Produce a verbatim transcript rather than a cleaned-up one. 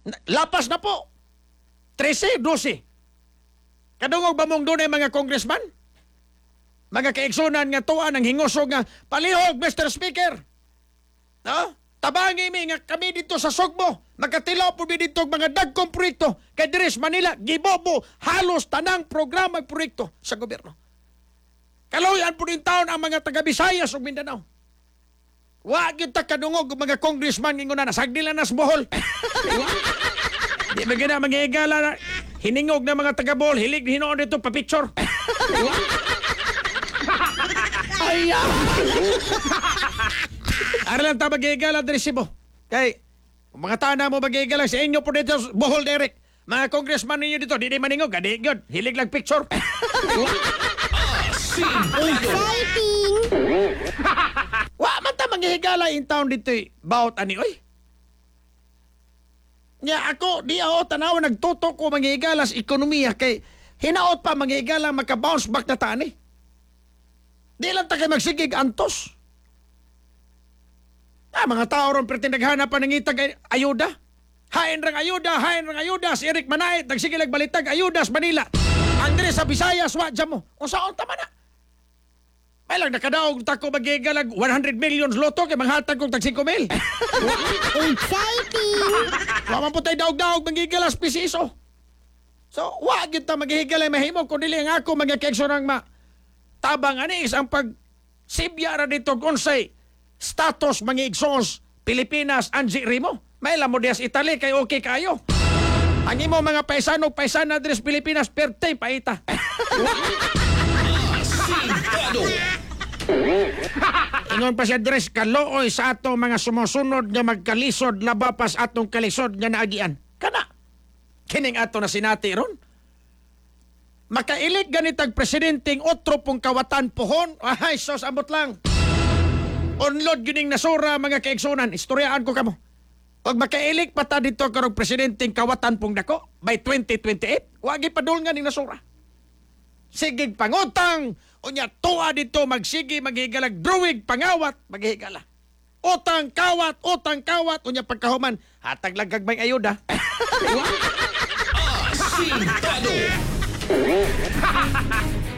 Lapas na po. trese, dose. Kadungog ba mong doon mga congressman? Mga kaigsunan nga tuwa ng hingusog nga palihog, Mister Speaker. No? Tabangi mi nga kami dito sa Sugbo. Magkatilaw po mi dito mga dagkong proyekto. Kay Dres Manila, gibobo halos tanang programa at proyekto sa gobyerno. Kaloyan po din taon ang mga taga-Visayas ug Mindanao. Wa gyud ta kadungog mga congressman ngingon na nasagdil na nas Bohol. Di ba gina mga igala na hiningog na mga taga-Bohol, hilig hinoon dito pa picture. Ay, Aralan ta mag-igala diri Cebu. Kay mga tana mo mag-igala sa inyo po dito Bohol Derek. Mga congressman ninyo dito, di di maningog, gadi gyud, hilig lang picture. Exciting! Wa man ta manghigala in town dito bawat ani oy. Nya ako di ako tanaw nagtutok ko manghigala sa ekonomiya kay hinaot pa manghigala maka-bounce back na tani. Di lang ta kay magsigig antos. Ah, mga tao ron perti naghanap pa ng itag ayuda. Hain rang ayuda, hain rang ayuda si Eric Manait nagsige balitag ayuda sa Manila. Andres sa Visayas wa dyan mo. Unsaon tama na? May lang nakadaog tako magigalag one hundred million loto kay manghatag kong tag five mil. Exciting! Wa man po tayo daog-daog magigalas pisiso. So, wa gyud ta maghigalay mahimo kun dili nga ako magakekso ng ma tabang ani is ang pag sibya ra dito kung say status mga igsoons Pilipinas anji rimo. May la mo dias Italy kay okay kayo. Ang imo mga paisano paisana dres Pilipinas pertay paita. Ingon pa siya dres kalooy sa atong mga sumusunod nga magkalisod labapas atong kalisod nga naagian. Kana. Kining ato na sinati ron. Makailit ganitag presidenteng otro pong kawatan pohon. Ay, sos ambot lang. Unload gining nasura mga kaigsunan. Istoryaan ko kamo. Pag makailik pa ta dito karong presidenteng kawatan pong dako by twenty twenty-eight, wagi padulngan ning nasura. Sigig pangutang, unya tuwa dito magsigi maghigalag druwig pangawat maghigala. Utang kawat, utang kawat, unya pagkahuman, hatag lang kag may ayuda. Asintado.